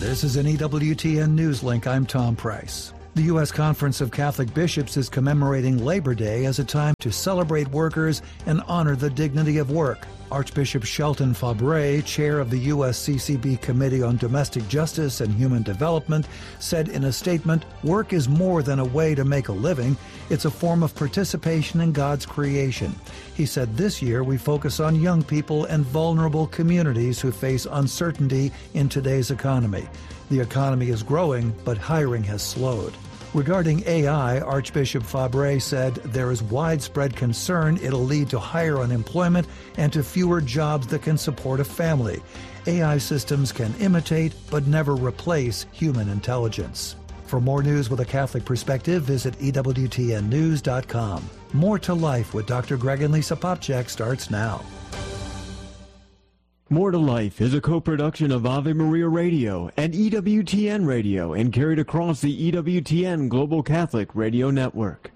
This is an EWTN News Link. I'm Tom Price. The U.S. Conference of Catholic Bishops is commemorating Labor Day as a time to celebrate workers and honor the dignity of work. Archbishop Shelton Fabre, chair of the USCCB Committee on Domestic Justice and Human Development, said in a statement, "Work is more than a way to make a living. It's a form of participation in God's creation." He said this year we focus on young people and vulnerable communities who face uncertainty in today's economy. The economy is growing, but hiring has slowed. Regarding AI, Archbishop Fabre said there is widespread concern it'll lead to higher unemployment and to fewer jobs that can support a family. AI systems can imitate but never replace human intelligence. For more news with a Catholic perspective, visit EWTNnews.com. More to Life with Dr. Greg and Lisa Popcak starts now. More to Life is a co-production of Ave Maria Radio and EWTN Radio and carried across the EWTN Global Catholic Radio Network.